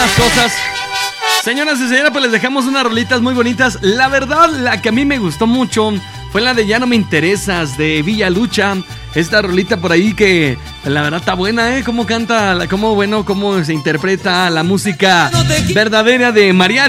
más cosas. Señoras y señores, pues les dejamos unas rolitas muy bonitas. La verdad, la que a mí me gustó mucho fue la de Ya no me interesas, de Villa Lucha. Esta rolita por ahí que la verdad está buena, cómo canta, cómo se interpreta la música verdadera de mariachi.